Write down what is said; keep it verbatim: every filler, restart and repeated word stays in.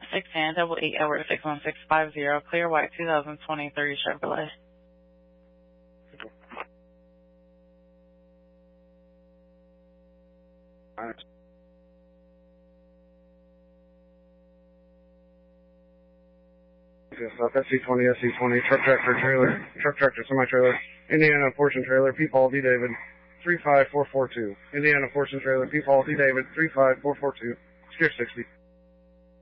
six and double eight Edward six one six five zero, clear white two thousand twenty-three Chevrolet. Alright. Yes, S C twenty, S C twenty, truck tractor trailer, truck tractor semi-trailer, Indiana Fortune trailer, P. Paul D. David, three five four four two. Indiana Fortune trailer, P. Paul D. David, three five four four two, Steer sixty.